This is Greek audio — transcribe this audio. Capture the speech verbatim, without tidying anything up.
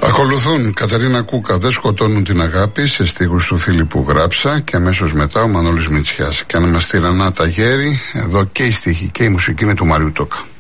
Ακολουθούν Κατερίνα Κούκα, δεν σκοτώνουν την αγάπη, σε στίχους του Φίλιππου Γράψα, και αμέσως μετά ο Μανώλης Μητσιάς. Και αν μας τη Ρανά Ταγέρη, εδώ και η στίχη και η μουσική είναι του Μάριου Τόκα.